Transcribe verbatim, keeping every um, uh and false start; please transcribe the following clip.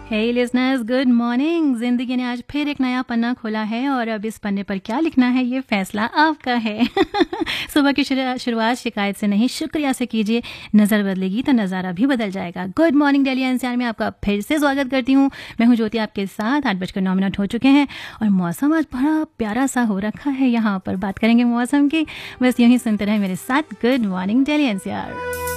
हे listeners, good morning. जिंदगी ने आज फिर एक नया पन्ना खोला है और अब इस पन्ने पर क्या लिखना है ये फैसला आपका है। सुबह की शुरुआत शिकायत से नहीं शुक्रिया से कीजिए। नज़र बदलेगी तो नज़ारा भी बदल जाएगा। Good morning Delhi N C R में आपका फिर से स्वागत करती हूँ। मैं हूँ ज्योति आपके साथ। आठ बजकर नौ मिनट हो चुके हैं और मौसम आज बड़ा प्यारा सा हो रखा है। यहाँ पर बात करेंगे मौसम की। बस यूँ ही सुनते रहे मेरे साथ। Good morning Delhi N C R.